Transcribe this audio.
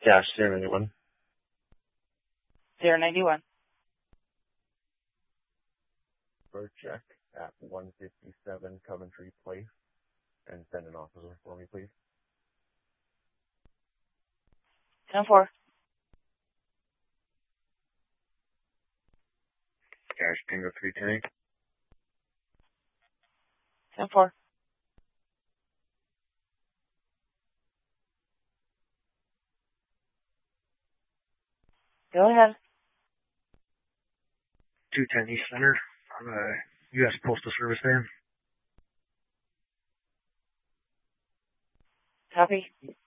Dash 091. 091. Road check at 157 Coventry Place and send an officer for me, please. 10-4. Dash Tango 310. 10-4. Go ahead. 210 East Center. I'm a U.S. Postal Service man. Copy.